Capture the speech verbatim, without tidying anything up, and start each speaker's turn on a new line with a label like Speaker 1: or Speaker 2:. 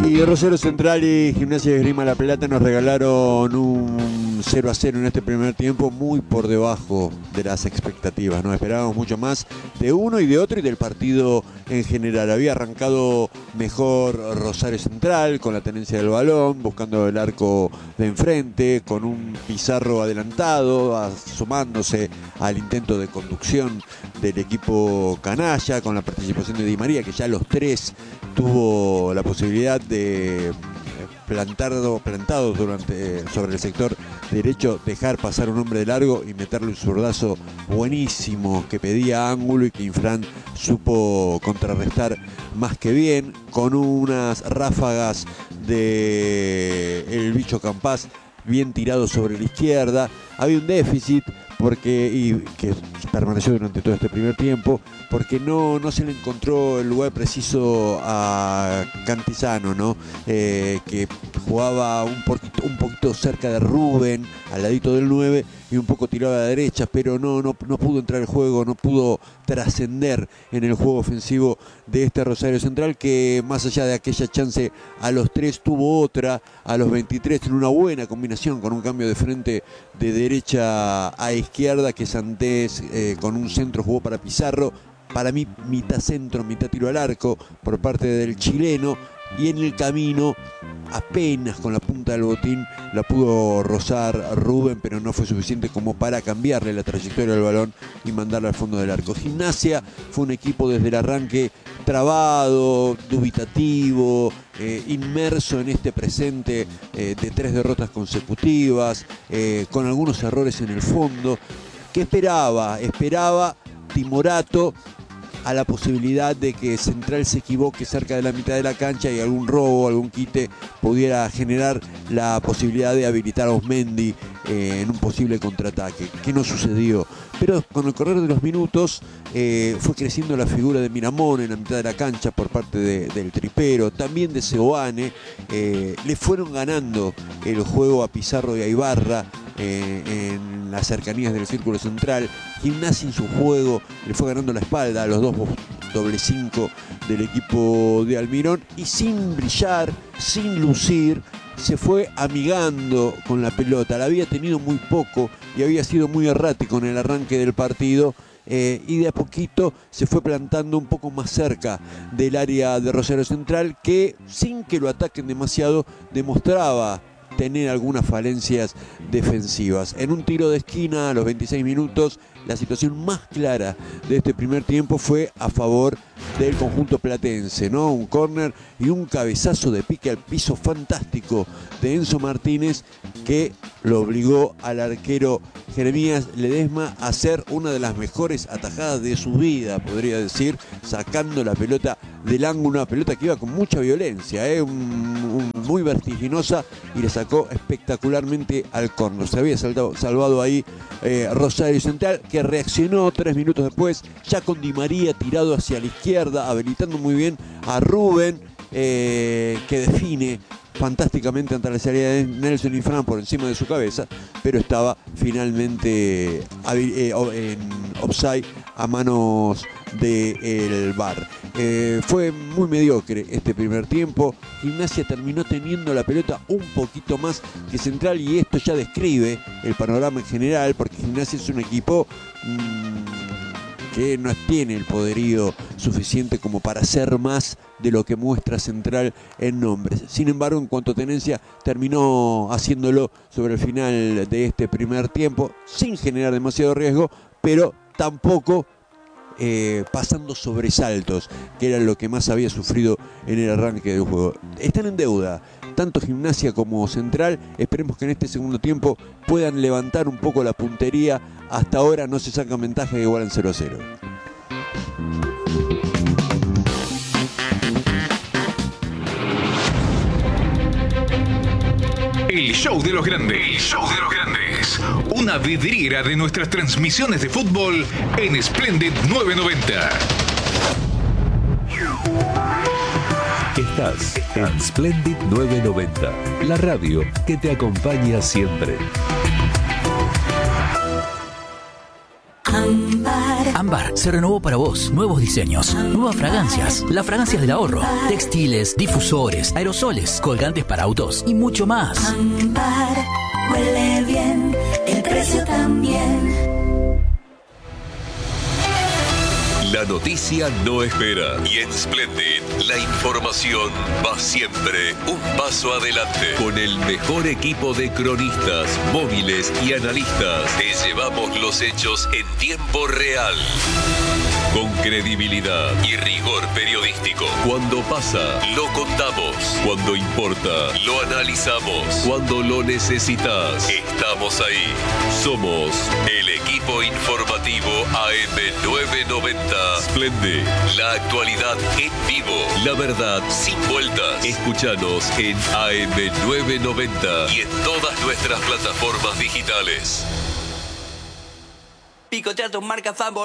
Speaker 1: Y Rosario Central y Gimnasia de Esgrima La Plata nos regalaron un cero a cero en este primer tiempo, muy por debajo de las expectativas. Nos esperábamos mucho más de uno y de otro y del partido en general. Había arrancado mejor Rosario Central con la tenencia del balón, buscando el arco de enfrente, con un Pizarro adelantado, sumándose al intento de conducción del equipo canalla, con la participación de Di María, que ya los tres tuvo la posibilidad de plantado, plantado durante, sobre el sector derecho, dejar pasar un hombre de largo y meterle un zurdazo buenísimo que pedía ángulo y que Infran supo contrarrestar más que bien, con unas ráfagas de el bicho Campás bien tirado sobre la izquierda. Había un déficit porque y que permaneció durante todo este primer tiempo, porque no, no se le encontró el lugar preciso a Cantizano, ¿no? Eh, que jugaba un poquito, un poquito cerca de Rubén, al ladito del nueve, y un poco tirado a la derecha, pero no, no, no pudo entrar al juego, no pudo trascender en el juego ofensivo de este Rosario Central, que más allá de aquella chance a los tres, tuvo otra a los veintitrés en una buena combinación con un cambio de frente de derecha a izquierda, que Santés eh, con un centro jugó para Pizarro, para mí mitad centro, mitad tiro al arco por parte del chileno, y en el camino apenas con la punta del botín la pudo rozar Rubén, pero no fue suficiente como para cambiarle la trayectoria del balón y mandarla al fondo del arco. Gimnasia fue un equipo desde el arranque trabado, dubitativo, eh, inmerso en este presente eh, de tres derrotas consecutivas, eh, con algunos errores en el fondo. ¿Qué esperaba? Esperaba Timorato a la posibilidad de que Central se equivoque cerca de la mitad de la cancha y algún robo, algún quite pudiera generar la posibilidad de habilitar a Osmendi eh, en un posible contraataque, que no sucedió. Pero con el correr de los minutos eh, fue creciendo la figura de Miramón en la mitad de la cancha por parte de, del Tripero, también de Seoane. Eh, le fueron ganando el juego a Pizarro y a Ibarra eh, en las cercanías del círculo central. Gimnasia en su juego le fue ganando la espalda a los dos doble cinco del equipo de Almirón, y sin brillar, sin lucir, se fue amigando con la pelota. La había tenido muy poco y había sido muy errático en el arranque del partido, eh, y de a poquito se fue plantando un poco más cerca del área de Rosario Central, que sin que lo ataquen demasiado demostraba tener algunas falencias defensivas. En un tiro de esquina a los veintiséis minutos, la situación más clara de este primer tiempo fue a favor del conjunto platense, ¿no? Un córner y un cabezazo de pique al piso fantástico de Enzo Martínez, que lo obligó al arquero Jeremías Ledesma a hacer una de las mejores atajadas de su vida, podría decir, sacando la pelota del ángulo, una pelota que iba con mucha violencia, ¿eh? un, un, muy vertiginosa, y le sacó espectacularmente al córner. Se había saltado, salvado ahí eh, Rosario Central, que reaccionó tres minutos después, ya con Di María tirado hacia la izquierda, habilitando muy bien a Rubén, eh, que define fantásticamente ante la salida de Nelson Infran por encima de su cabeza, pero estaba finalmente eh, en offside a manos del V A R. Eh, fue muy mediocre este primer tiempo. Gimnasia terminó teniendo la pelota un poquito más que Central, y esto ya describe el panorama en general, porque Gimnasia es un equipo mmm, que no tiene el poderío suficiente como para hacer más de lo que muestra Central en nombres. Sin embargo, en cuanto a tenencia, terminó haciéndolo sobre el final de este primer tiempo, sin generar demasiado riesgo, pero tampoco eh, pasando sobresaltos, que era lo que más había sufrido en el arranque del juego. Están en deuda tanto Gimnasia como Central. Esperemos que en este segundo tiempo puedan levantar un poco la puntería. Hasta ahora no se sacan ventaja, que igualan cero a cero.
Speaker 2: El show de los grandes. El show de los grandes. Una vidriera de nuestras transmisiones de fútbol en Splendid novecientos noventa.
Speaker 3: Estás en Splendid novecientos noventa, la radio que te acompaña siempre.
Speaker 4: Ámbar. Ámbar se renovó para vos. Nuevos diseños, nuevas fragancias, las fragancias del ahorro, textiles, difusores, aerosoles, colgantes para autos y mucho más.
Speaker 5: Ámbar, huele bien, el precio también.
Speaker 3: La noticia no espera y en Splendid la información va siempre un paso adelante. Con el mejor equipo de cronistas, móviles y analistas, te llevamos los hechos en tiempo real. Con credibilidad y rigor periodístico. Cuando pasa, lo contamos. Cuando importa, lo analizamos. Cuando lo necesitas, estamos ahí. Somos el equipo informativo A M novecientos noventa. Splendid, la actualidad en vivo. La verdad sin vueltas. Escúchanos en A M novecientos noventa y en todas nuestras plataformas digitales.
Speaker 6: Picotea tu marca favorita.